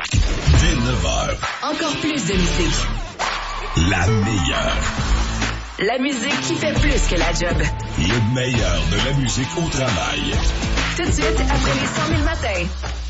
Dès 9h, Encore plus de musique. la meilleure. La musique qui fait plus que la job. Le meilleur de la musique au travail. Tout de suite, après les 100 000 matins.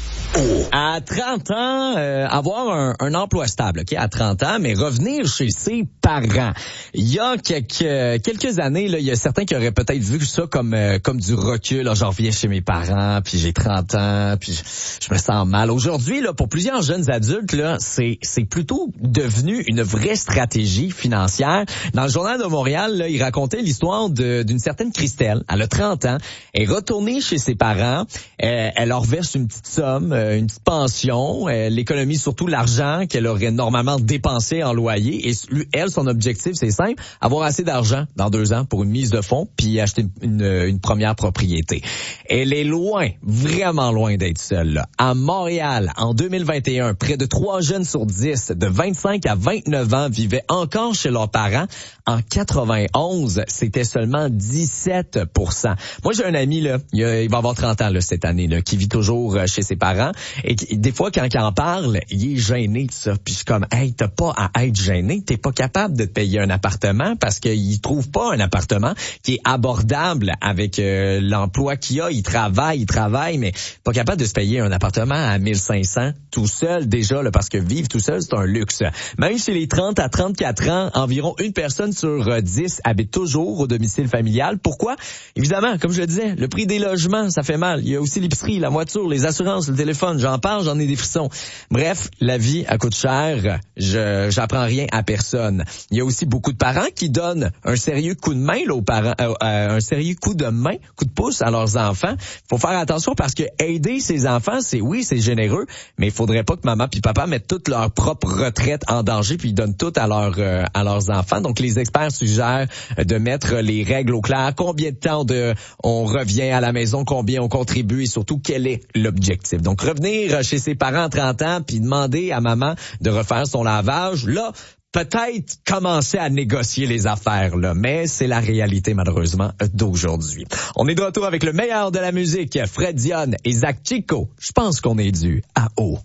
À 30 ans, avoir un emploi stable, ok, à 30 ans, mais revenir chez ses parents. Il y a quelques années, là, il y a certains qui auraient peut-être vu ça comme du recul. Là, j'en reviens chez mes parents, puis j'ai 30 ans, puis je me sens mal. Aujourd'hui, là, pour plusieurs jeunes adultes, là, c'est plutôt devenu une vraie stratégie financière. Dans le Journal de Montréal, là, il racontait l'histoire d'une certaine Christelle. Elle a 30 ans, elle est retournée chez ses parents, elle leur verse une petite somme, une petite pension, elle économise surtout l'argent qu'elle aurait normalement dépensé en loyer. Et elle, son objectif, c'est simple, avoir assez d'argent dans 2 ans pour une mise de fonds puis acheter une première propriété. Elle est loin, vraiment loin d'être seule, là. À Montréal, en 2021, près de 3 jeunes sur 10 de 25 à 29 ans vivaient encore chez leurs parents. En 91, c'était seulement 17%. Moi, j'ai un ami, là, il va avoir 30 ans là, cette année, là, qui vit toujours chez ses parents. Et des fois, quand il en parle, il est gêné de ça. Puis je suis comme, hey, t'as pas à être gêné. T'es pas capable de te payer un appartement parce qu'il trouve pas un appartement qui est abordable avec l'emploi qu'il a. Il travaille, mais pas capable de se payer un appartement à 1500 tout seul déjà, là, parce que vivre tout seul, c'est un luxe. Même chez les 30 à 34 ans, environ une personne sur 10 habite toujours au domicile familial. Pourquoi? Évidemment, comme je le disais, le prix des logements, ça fait mal. Il y a aussi l'épicerie, la voiture, les assurances, le téléphone. J'en parle, j'en ai des frissons. Bref, la vie, elle coûte cher. J'apprends rien à personne. Il y a aussi beaucoup de parents qui donnent un sérieux coup de main là, aux parents, un sérieux coup de main, coup de pouce à leurs enfants. Faut faire attention parce que aider ses enfants, c'est généreux, mais il faudrait pas que maman puis papa mettent toute leur propre retraite en danger puis ils donnent tout à leurs enfants. Donc les experts suggèrent de mettre les règles au clair. Combien de temps on revient à la maison, combien on contribue et surtout quel est l'objectif. Donc revenir chez ses parents à 30 ans puis demander à maman de refaire son lavage, là, peut-être commencer à négocier les affaires, là, mais c'est la réalité, malheureusement, d'aujourd'hui. On est de retour avec le meilleur de la musique, Fred Dionne et Zach Chico. Je pense qu'on est dû à haut.